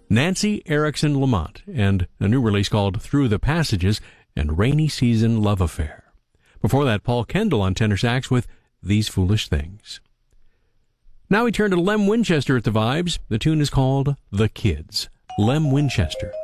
Nancy Erickson Lamont, and a new release called Through the Passages and Rainy Season Love Affair. Before that, Paul Kendall on tenor sax with These Foolish Things. Now we turn to Lem Winchester at the Vibes. The tune is called The Kids. Lem Winchester.